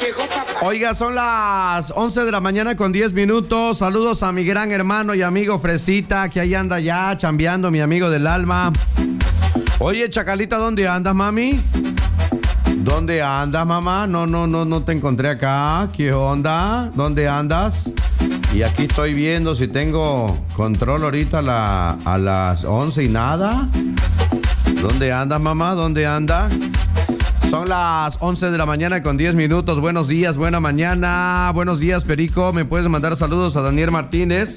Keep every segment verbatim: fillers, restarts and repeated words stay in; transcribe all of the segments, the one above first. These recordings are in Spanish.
llegó papá. Oiga, son las once de la mañana con diez minutos. Saludos a mi gran hermano y amigo Fresita, que ahí anda ya chambeando, mi amigo del alma. Oye, Chacalita, ¿dónde andas, mami? ¿Dónde andas, mamá? No, no, no, no te encontré acá. ¿Qué onda? ¿Dónde andas? Y aquí estoy viendo si tengo control ahorita a, la, a las once y nada. ¿Dónde andas, mamá? ¿Dónde andas? Son las once de la mañana con diez minutos. Buenos días, buena mañana. Buenos días, Perico. ¿Me puedes mandar saludos a Daniel Martínez?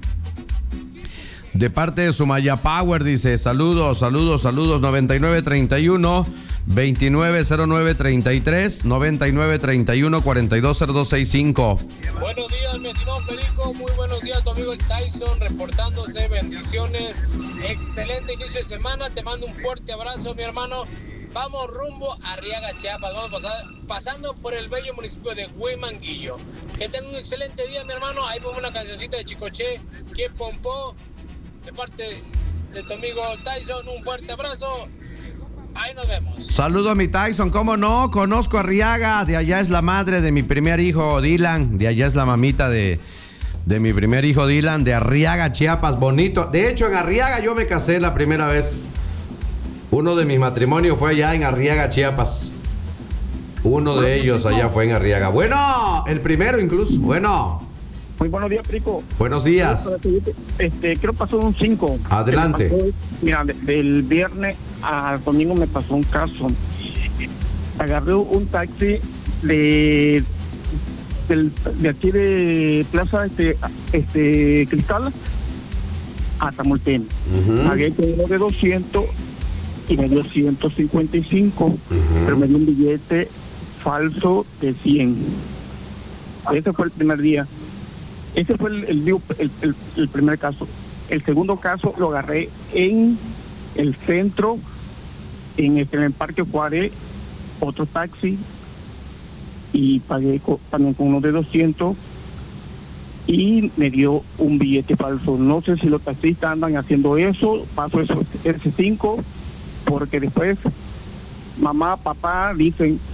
De parte de Sumaya Power, dice. Saludos, saludos, saludos. noventa y nueve treinta y uno, veintinueve cero nueve treinta y tres, noventa y nueve treinta y uno, cuarenta y dos cero dos sesenta y cinco. Buenos días, mi estimado Perico. Muy buenos días, tu amigo el Tyson, reportándose. Bendiciones. Excelente inicio de semana. Te mando un fuerte abrazo, mi hermano. Vamos rumbo a Arriaga, Chiapas. Vamos pasar, pasando por el bello municipio de Huimanguillo. Que tengan un excelente día, mi hermano. Ahí pongo una cancioncita de Chicoche, que pompó. De parte de tu amigo Tyson, un fuerte abrazo. Ahí nos vemos. Saludo a mi Tyson, ¿cómo no? Conozco a Arriaga, de allá es la madre de mi primer hijo Dylan, de allá es la mamita de, de mi primer hijo Dylan, de Arriaga, Chiapas, bonito. De hecho, en Arriaga yo me casé la primera vez. Uno de mis matrimonios fue allá en Arriaga, Chiapas. Uno de ellos allá fue en Arriaga. Bueno, el primero incluso, bueno. Muy buenos días, Perico. Buenos días. Este, quiero pasar un cinco. Adelante. Pasó, mira, de, del viernes al domingo me pasó un caso. Agarré un taxi de del, de aquí de Plaza este, este Cristal a Tamultén. Uh-huh. Pagué con uno de doscientos y me dio ciento cincuenta y cinco, uh-huh. Pero me dio un billete falso de cien. Ese fue el primer día. Ese fue el, el, el, el, el primer caso. El segundo caso lo agarré en el centro, en, este, en el Parque Juárez, otro taxi, y pagué con, también con uno de doscientos y me dio un billete falso. No sé si los taxistas andan haciendo eso, paso eso, ese cinco, porque después mamá, papá dicen